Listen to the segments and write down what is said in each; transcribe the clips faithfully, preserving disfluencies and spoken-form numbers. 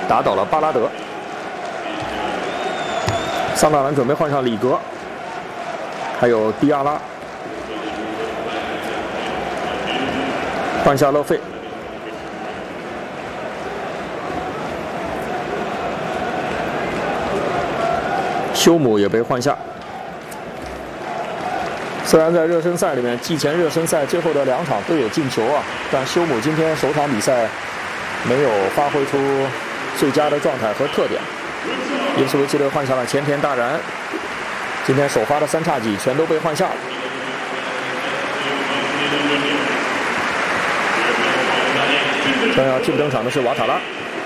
打倒了巴拉德。桑德兰准备换上里格，还有迪亚拉，换下勒费。休姆也被换下。虽然在热身赛里面，季前热身赛最后的两场都有进球啊，但休姆今天首场比赛没有发挥出最佳的状态和特点。因斯维奇队换下了前田大然，今天首发的三叉戟全都被换下了。将要替补登场的是瓦塔拉。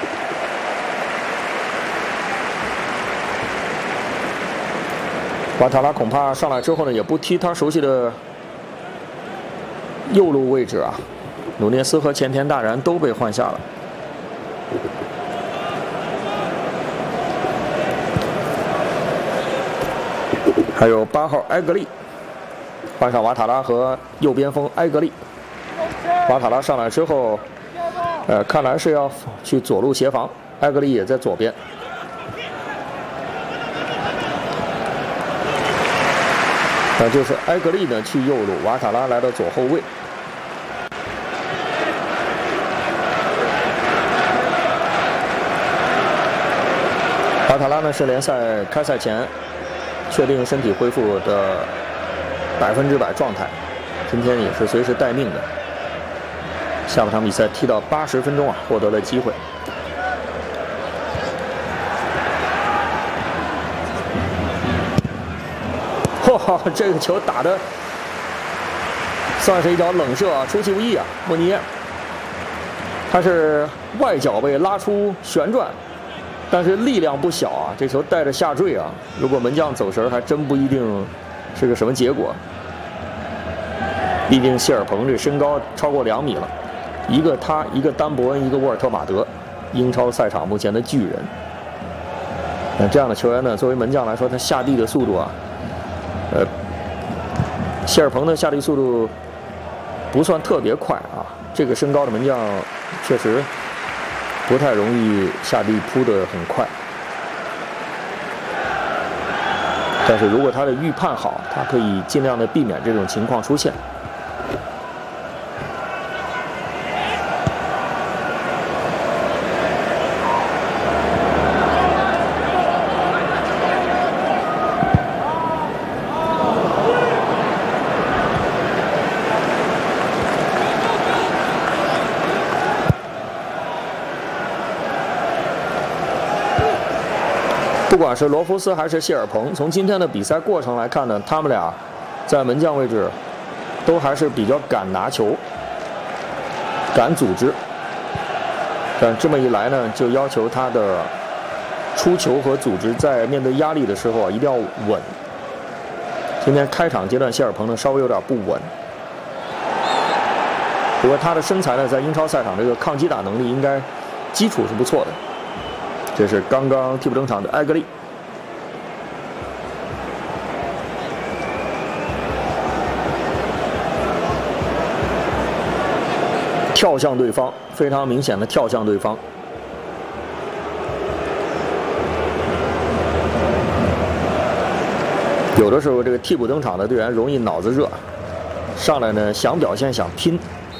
瓦塔拉恐怕上来之后呢，也不踢他熟悉的右路位置啊。努涅斯和前田大然都被换下了。还有八号埃格利，换上瓦塔拉和右边锋埃格利。瓦塔拉上来之后，呃，看来是要去左路协防，埃格利也在左边。那就是埃格利呢去右路，瓦塔拉来到左后卫。瓦塔拉呢是联赛开赛前确定身体恢复的百分之百状态，今天也是随时待命的。下半场比赛踢到八十分钟啊，获得了机会。哇，这个球打的算是一脚冷射啊，出其不意啊！莫尼耶，他是外脚被拉出旋转，但是力量不小啊，这球带着下坠啊，如果门将走神，还真不一定是个什么结果。毕竟谢尔彭这身高超过两米了，一个他，一个丹伯恩，一个沃尔特马德，英超赛场目前的巨人。那这样的球员呢，作为门将来说，他下地的速度啊。呃，谢尔彭的下地速度不算特别快啊，这个身高的门将确实不太容易下地扑得很快。但是如果他的预判好，他可以尽量的避免这种情况出现。不管是罗弗斯还是谢尔彭，从今天的比赛过程来看呢，他们俩在门将位置都还是比较敢拿球、敢组织。但这么一来呢，就要求他的出球和组织在面对压力的时候啊，一定要稳。今天开场阶段，谢尔彭呢稍微有点不稳，不过他的身材呢，在英超赛场这个抗击打能力应该基础是不错的。这是刚刚替补登场的埃格利，跳向对方，非常明显的跳向对方。有的时候，这个替补登场的队员容易脑子热，上来呢想表现想拼。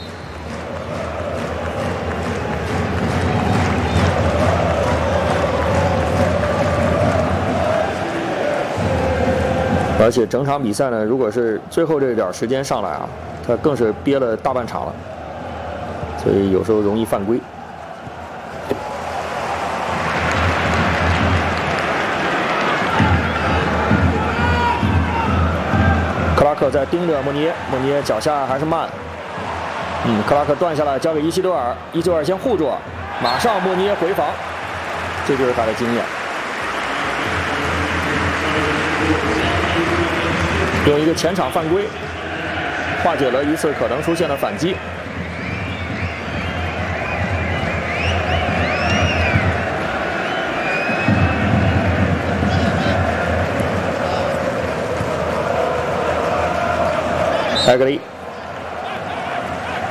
而且整场比赛呢，如果是最后这点时间上来啊，他更是憋了大半场了，所以有时候容易犯规。克拉克在盯着莫尼耶，莫尼耶脚下还是慢。嗯，克拉克断下来交给伊西多尔，伊西多尔先护住，马上莫尼耶回防，这就是他的经验。用一个前场犯规化解了一次可能出现的反击。埃格利